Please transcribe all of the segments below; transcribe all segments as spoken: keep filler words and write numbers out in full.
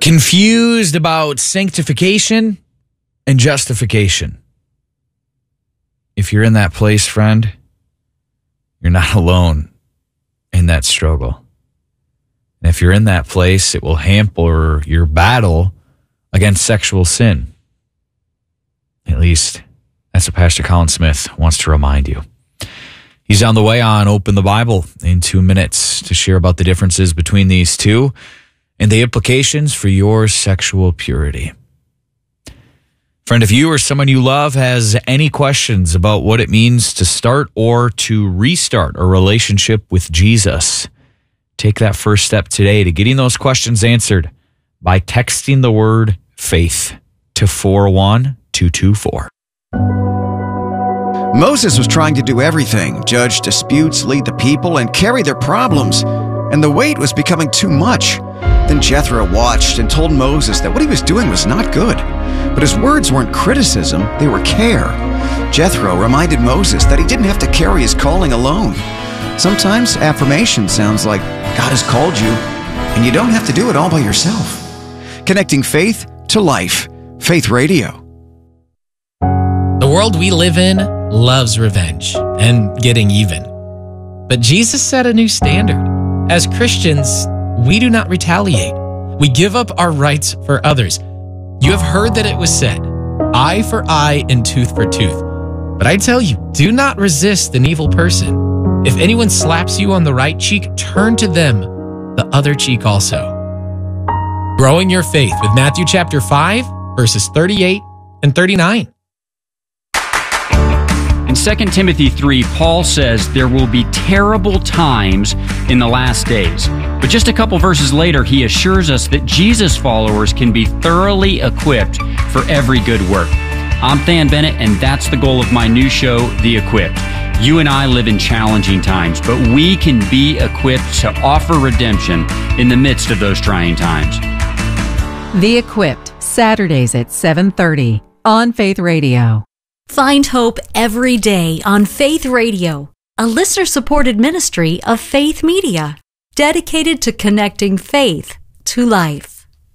Confused about sanctification and justification. If you're in that place, friend, you're not alone in that struggle. And if you're in that place, it will hamper your battle against sexual sin. At least that's what Pastor Colin Smith wants to remind you. He's on the way on Open the Bible in two minutes to share about the differences between these two and the implications for your sexual purity. Friend, if you or someone you love has any questions about what it means to start or to restart a relationship with Jesus, take that first step today to getting those questions answered by texting the word faith to four one two two four. Moses was trying to do everything, judge disputes, lead the people, and carry their problems, and the weight was becoming too much. Then Jethro watched and told Moses that what he was doing was not good. But his words weren't criticism, they were care. Jethro reminded Moses that he didn't have to carry his calling alone. Sometimes affirmation sounds like God has called you, and you don't have to do it all by yourself. Connecting faith to life. Faith Radio. The world we live in loves revenge and getting even. But Jesus set a new standard. As Christians, we do not retaliate. We give up our rights for others. You have heard that it was said, eye for eye and tooth for tooth. But I tell you, do not resist an evil person. If anyone slaps you on the right cheek, turn to them the other cheek also. Growing your faith with Matthew chapter five, verses thirty-eight and thirty-nine. In Second Timothy three, Paul says there will be terrible times in the last days. But just a couple verses later, he assures us that Jesus followers can be thoroughly equipped for every good work. I'm Than Bennett, and that's the goal of my new show, The Equipped. You and I live in challenging times, but we can be equipped to offer redemption in the midst of those trying times. The Equipped, Saturdays at seven thirty on Faith Radio. Find hope every day on Faith Radio, a listener-supported ministry of Faith Media, dedicated to connecting faith to life.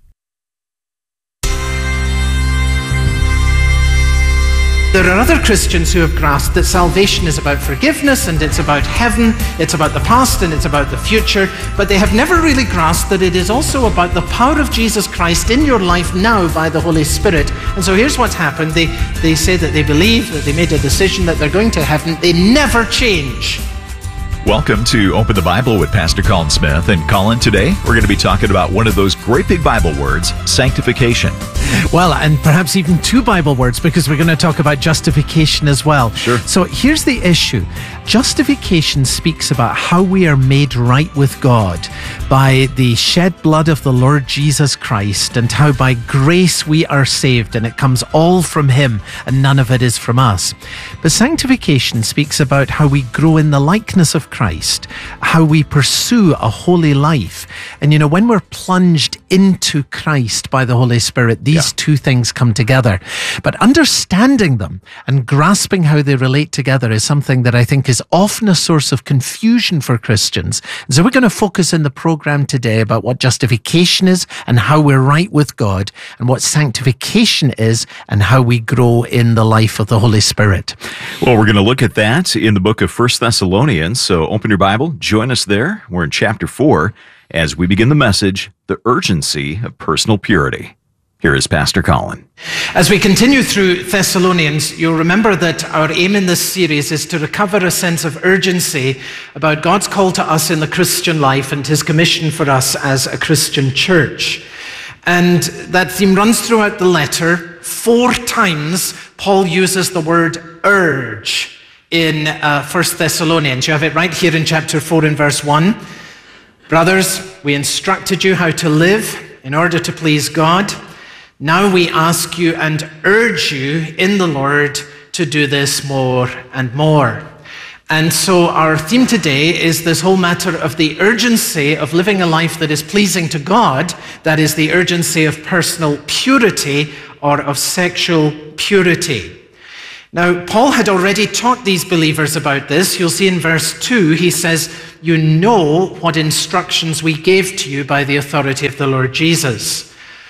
There are other Christians who have grasped that salvation is about forgiveness and it's about heaven, it's about the past and it's about the future, but they have never really grasped that it is also about the power of Jesus Christ in your life now by the Holy Spirit. And so here's what's happened. They, they say that they believe, that they made a decision that they're going to heaven. They never change. Welcome to Open the Bible with Pastor Colin Smith. And Colin, today we're going to be talking about one of those great big Bible words, sanctification. Well, and perhaps even two Bible words, because we're going to talk about justification as well. Sure. So here's the issue. Justification speaks about how we are made right with God by the shed blood of the Lord Jesus Christ, and how by grace we are saved, and it comes all from Him and none of it is from us. But sanctification speaks about how we grow in the likeness of Christ, how we pursue a holy life. And you know, when we're plunged into Christ by the Holy Spirit, these yeah. two things come together. But understanding them and grasping how they relate together is something that I think is often a source of confusion for Christians. And so we're going to focus in the program today about what justification is and how we're right with God, and what sanctification is and how we grow in the life of the Holy Spirit. Well, we're going to look at that in the book of First Thessalonians. So open your Bible, join us there. We're in chapter four as we begin the message, The Urgency of Personal Purity. Here is Pastor Colin. As we continue through Thessalonians, you'll remember that our aim in this series is to recover a sense of urgency about God's call to us in the Christian life and His commission for us as a Christian church. And that theme runs throughout the letter. Four times Paul uses the word urge in uh, First Thessalonians. You have it right here in chapter four and verse one. Brothers, we instructed you how to live in order to please God. Now we ask you and urge you in the Lord to do this more and more. And so our theme today is this whole matter of the urgency of living a life that is pleasing to God, that is the urgency of personal purity or of sexual purity. Now, Paul had already taught these believers about this. You'll see in verse two, he says, you know what instructions we gave to you by the authority of the Lord Jesus.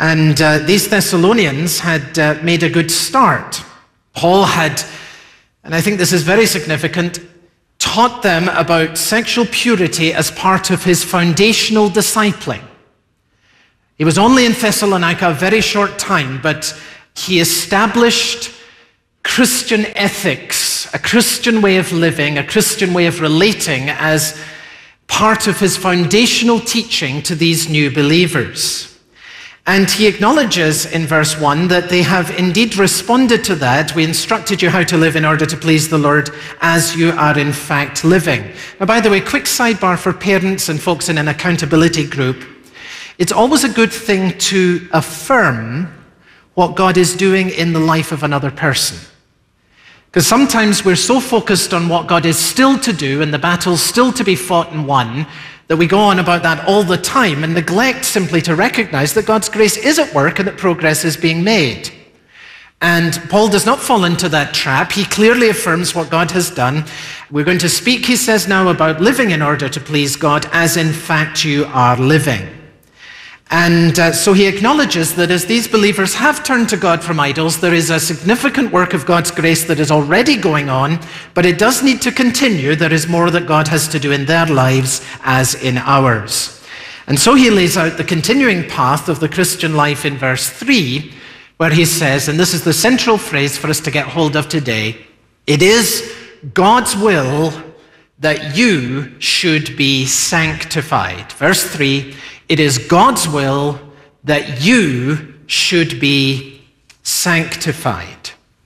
And uh, these Thessalonians had uh, made a good start. Paul had, and I think this is very significant, taught them about sexual purity as part of his foundational discipling. He was only in Thessalonica a very short time, but he established Christian ethics, a Christian way of living, a Christian way of relating as part of his foundational teaching to these new believers. And he acknowledges in verse one that they have indeed responded to that. We instructed you how to live in order to please the Lord as you are in fact living. Now, by the way, quick sidebar for parents and folks in an accountability group. It's always a good thing to affirm what God is doing in the life of another person. Because sometimes we're so focused on what God is still to do and the battle's still to be fought and won that we go on about that all the time and neglect simply to recognize that God's grace is at work and that progress is being made. And Paul does not fall into that trap. He clearly affirms what God has done. We're going to speak, he says now, about living in order to please God as in fact you are living. And uh, so he acknowledges that as these believers have turned to God from idols, there is a significant work of God's grace that is already going on, but it does need to continue. There is more that God has to do in their lives as in ours. And so he lays out the continuing path of the Christian life in verse three, where he says, and this is the central phrase for us to get hold of today, it is God's will that you should be sanctified. Verse three, it is God's will that you should be sanctified.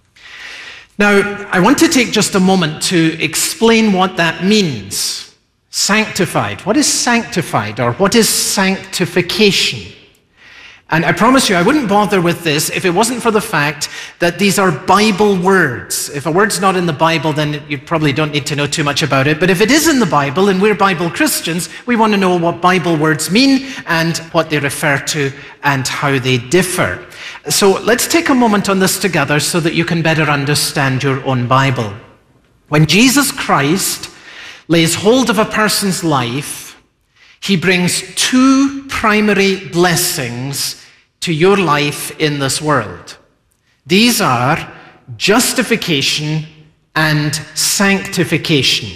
Now, I want to take just a moment to explain what that means. Sanctified. What is sanctified, or what is sanctification? And I promise you, I wouldn't bother with this if it wasn't for the fact that these are Bible words. If a word's not in the Bible, then you probably don't need to know too much about it. But if it is in the Bible, and we're Bible Christians, we want to know what Bible words mean and what they refer to and how they differ. So let's take a moment on this together so that you can better understand your own Bible. When Jesus Christ lays hold of a person's life, he brings two primary blessings to your life in this world. These are justification and sanctification.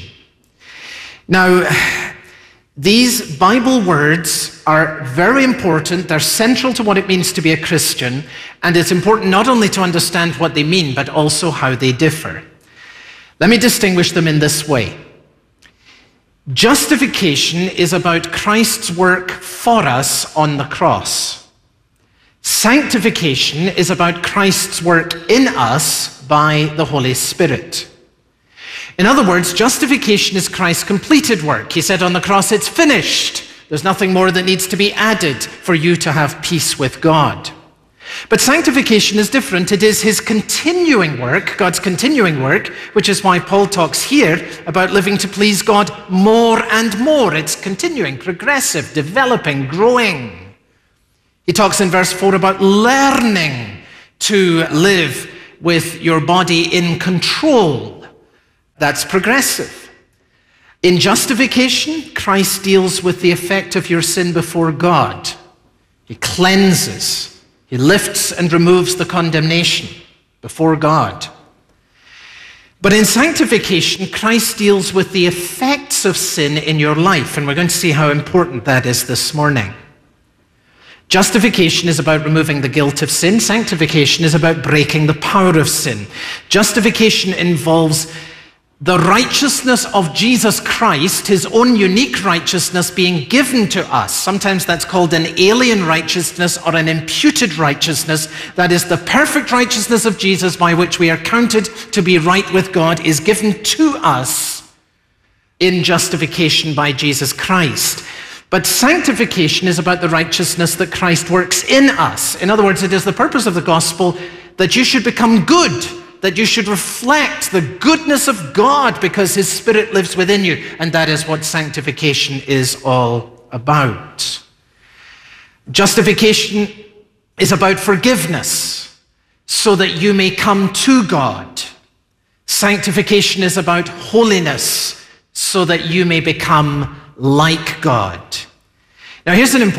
Now, these Bible words are very important. They're central to what it means to be a Christian, and it's important not only to understand what they mean, but also how they differ. Let me distinguish them in this way. Justification is about Christ's work for us on the cross. Sanctification is about Christ's work in us by the Holy Spirit. In other words, justification is Christ's completed work. He said on the cross, it's finished. There's nothing more that needs to be added for you to have peace with God. But sanctification is different. It is his continuing work, God's continuing work, which is why Paul talks here about living to please God more and more. It's continuing, progressive, developing, growing. He talks in verse four about learning to live with your body in control. That's progressive. In justification, Christ deals with the effect of your sin before God. He cleanses. He lifts and removes the condemnation before God. But in sanctification, Christ deals with the effects of sin in your life, and we're going to see how important that is this morning. Justification is about removing the guilt of sin. Sanctification is about breaking the power of sin. Justification involves the righteousness of Jesus Christ, his own unique righteousness being given to us. Sometimes that's called an alien righteousness or an imputed righteousness. That is, the perfect righteousness of Jesus by which we are counted to be right with God is given to us in justification by Jesus Christ. But sanctification is about the righteousness that Christ works in us. In other words, it is the purpose of the gospel that you should become good, that you should reflect the goodness of God because his Spirit lives within you. And that is what sanctification is all about. Justification is about forgiveness so that you may come to God. Sanctification is about holiness so that you may become like God. Now here's an important